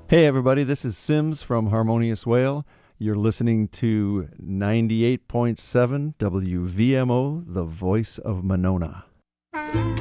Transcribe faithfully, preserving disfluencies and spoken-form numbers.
Hey, everybody, this is Sims from Harmonious Whale. You're listening to ninety-eight point seven W V M O, the voice of Monona.